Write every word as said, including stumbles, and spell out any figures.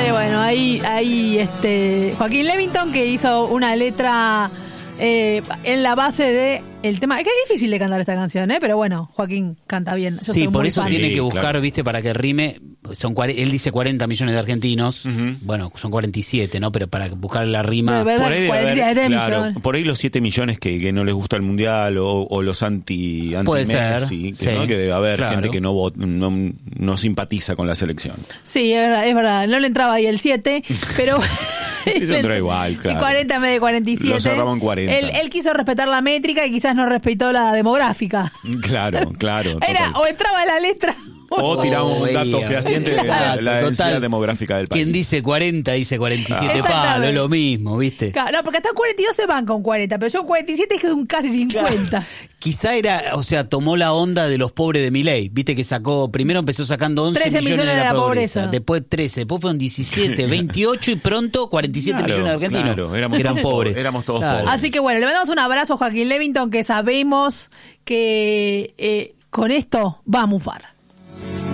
que bueno, ahí, ahí este Joaquín Levington, que hizo una letra eh, en la base de el tema. Es que es difícil de cantar esta canción, ¿eh? Pero bueno, Joaquín canta bien. Yo sí, soy por muy eso fan. tiene Sí, que buscar, claro. viste, para que rime. Son cuare- él dice cuarenta millones de argentinos. Ujú. Bueno, son cuarenta y siete, ¿no? Pero para buscar la rima. De verdad, Por ahí, debe haber, cuarenta y siete claro, millones. por ahí los siete millones que, que no les gusta el mundial o, o los anti, anti Puede ser, Messi, que, sí, ¿no? que debe haber claro. gente que no, vot- no no simpatiza con la selección. Sí, es verdad, es verdad. No le entraba ahí el siete, pero... Eso entró igual, claro. cuarenta en vez de cuarenta y siete. Lo cerramos en cuarenta. Él, él quiso respetar la métrica y quizás no respetó la demográfica. Claro, claro. Era total. o entraba la letra... O tiraba un Oh, dato veía. fehaciente de la, la Total. densidad demográfica del país. Quien dice cuarenta dice cuarenta y siete Exactamente. palos, es lo mismo, ¿viste? Claro, no, porque hasta cuarenta y dos se van con cuarenta, pero yo cuarenta y siete es que es un casi cincuenta. Quizá era, o sea, tomó la onda de los pobres de Milei. Viste que sacó, primero empezó sacando once trece millones, millones de la, de la pobreza, pobreza. después trece, después fueron diecisiete, veintiocho y pronto cuarenta y siete Claro, millones de argentinos claro, éramos que eran todos pobres. pobres, éramos todos Claro. pobres. Así que bueno, le mandamos un abrazo a Joaquín Levington, que sabemos que eh, con esto va a mufar.